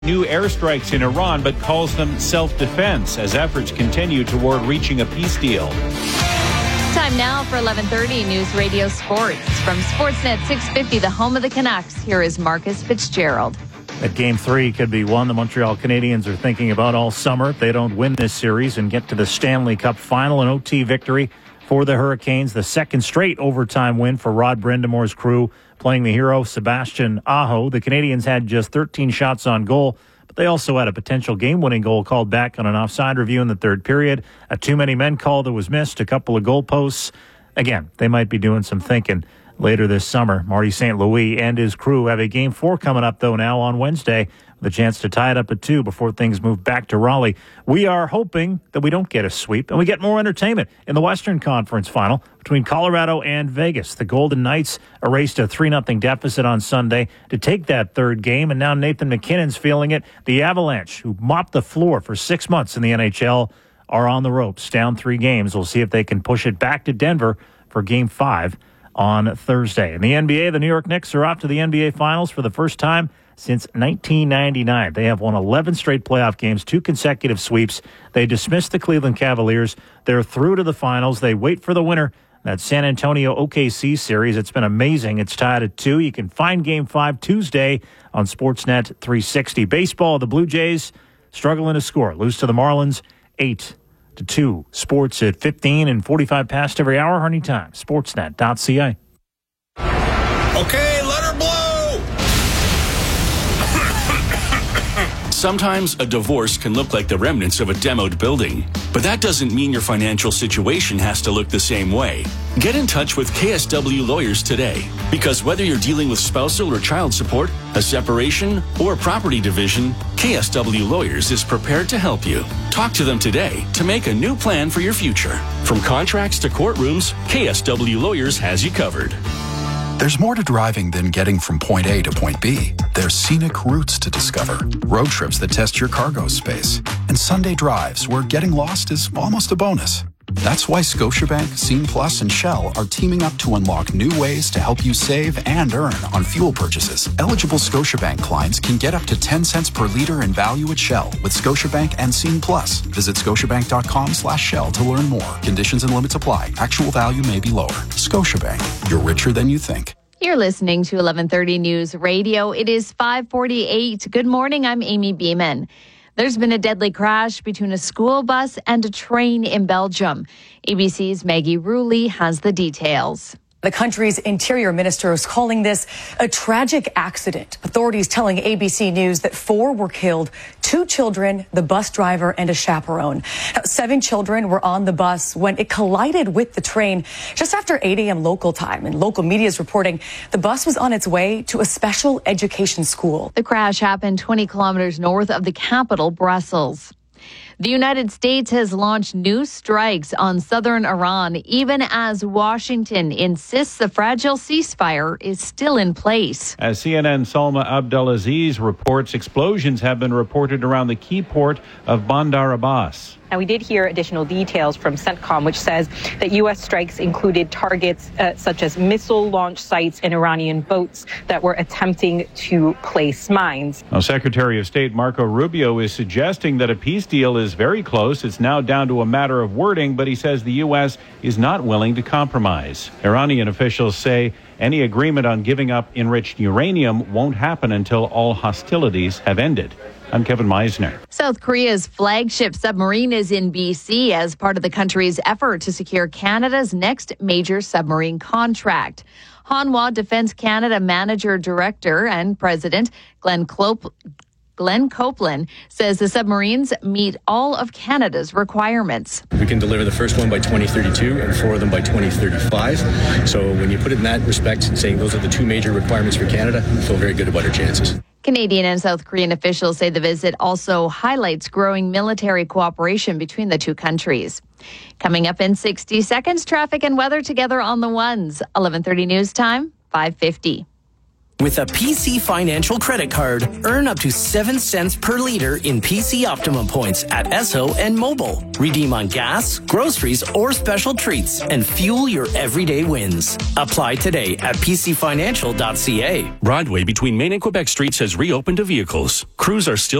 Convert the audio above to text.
new airstrikes in Iran, but calls them self-defense as efforts continue toward reaching a peace deal. Time now for 11:30 News Radio Sports. From Sportsnet 650, the home of the Canucks, here is Marcus Fitzgerald. That Game 3 could be one the Montreal Canadiens are thinking about all summer if they don't win this series and get to the Stanley Cup final. An OT victory for the Hurricanes, the second straight overtime win for Rod Brendamore's crew, playing the hero Sebastian Aho. The Canadiens had just 13 shots on goal, but they also had a potential game-winning goal called back on an offside review in the third period, a too-many-men call that was missed, a couple of goalposts. Again, they might be doing some thinking later this summer. Marty St. Louis and his crew have a Game 4 coming up, though, now on Wednesday, with a chance to tie it up at 2 before things move back to Raleigh. We are hoping that we don't get a sweep and we get more entertainment in the Western Conference Final between Colorado and Vegas. The Golden Knights erased a 3-0 deficit on Sunday to take that third game, and now Nathan MacKinnon's feeling it. The Avalanche, who mopped the floor for 6 months in the NHL, are on the ropes, down 3 games. We'll see if they can push it back to Denver for Game 5 on Thursday. In the NBA, the New York Knicks are off to the NBA Finals for the first time since 1999. They have won 11 straight playoff games, 2 consecutive sweeps. They dismissed the Cleveland Cavaliers. They're through to the finals. They wait for the winner, that San Antonio OKC series. It's been amazing. It's tied at 2. You can find Game 5 Tuesday on Sportsnet 360. Baseball, the Blue Jays struggling to score. Lose to the Marlins 8-2. Sports at 15 and 45 past every hour or anytime. Sportsnet.ca. Okay, let her blow! Sometimes a divorce can look like the remnants of a demoed building, but that doesn't mean your financial situation has to look the same way. Get in touch with KSW Lawyers today, because whether you're dealing with spousal or child support, a separation, or property division, KSW Lawyers is prepared to help you. Talk to them today to make a new plan for your future. From contracts to courtrooms, KSW Lawyers has you covered. There's more to driving than getting from point A to point B. There's scenic routes to discover, road trips that test your cargo space, and Sunday drives where getting lost is almost a bonus. That's why Scotiabank, Scene Plus, and Shell are teaming up to unlock new ways to help you save and earn on fuel purchases. Eligible Scotiabank clients can get up to 10 cents per liter in value at Shell with Scotiabank and Scene Plus. Visit scotiabank.com/Shell to learn more. Conditions and limits apply. Actual value may be lower. Scotiabank, you're richer than you think. You're listening to 11:30 News Radio. It is 5:48. Good morning. I'm Amy Beeman. There's been a deadly crash between a school bus and a train in Belgium. ABC's Maggie Rulli has the details. The country's interior minister is calling this a tragic accident. Authorities telling ABC News that 4 were killed, 2 children, the bus driver, and a chaperone. Now, 7 children were on the bus when it collided with the train just after 8 a.m. local time. And local media is reporting the bus was on its way to a special education school. The crash happened 20 kilometers north of the capital, Brussels. The United States has launched new strikes on southern Iran, even as Washington insists the fragile ceasefire is still in place. As CNN's Salma Abdelaziz reports, explosions have been reported around the key port of Bandar Abbas. Now, we did hear additional details from CENTCOM, which says that U.S. strikes included targets such as missile launch sites and Iranian boats that were attempting to place mines. Now, Secretary of State Marco Rubio is suggesting that a peace deal is very close. It's now down to a matter of wording, but he says the U.S. is not willing to compromise. Iranian officials say any agreement on giving up enriched uranium won't happen until all hostilities have ended. I'm Kevin Meisner. South Korea's flagship submarine is in BC as part of the country's effort to secure Canada's next major submarine contract. Hanwha Defence Canada Manager Director and President Glenn Copeland says the submarines meet all of Canada's requirements. We can deliver the first one by 2032 and 4 of them by 2035. So when you put it in that respect, saying those are the 2 major requirements for Canada, we feel very good about our chances. Canadian and South Korean officials say the visit also highlights growing military cooperation between the 2 countries. Coming up in 60 seconds, traffic and weather together on the ones. 11:30 news time, 5:50. With a PC Financial credit card, earn up to 7 cents per liter in PC Optimum points at Esso and Mobile. Redeem on gas, groceries, or special treats and fuel your everyday wins. Apply today at pcfinancial.ca. Broadway between Main and Quebec Streets has reopened to vehicles. Crews are still